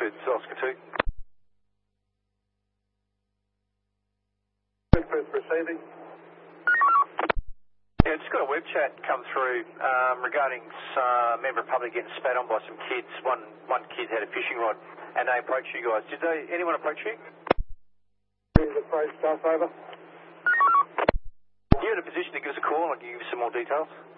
Bedford, Oscar 2. Bedford receiving. Yeah, just got a web chat come through regarding some member of the public getting spat on by some kids. One kid had a fishing rod and they approached you guys. Did anyone approach you? Please approach us, over. You in a position to give us a call and give us some more details?